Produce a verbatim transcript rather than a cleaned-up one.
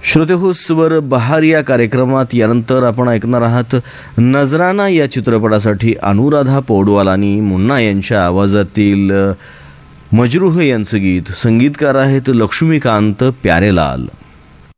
श्रोतेहो, स्वर बहार या कार्यक्रमात यानंतर आपण ऐकणार आहात नजराना या चित्रपटासाठी अनुराधा पौडवाल आणि मुन्ना यांच्या आवाजातील मजरूह यांचं गीत. संगीतकार आहेत लक्ष्मीकांत प्यारेलाल.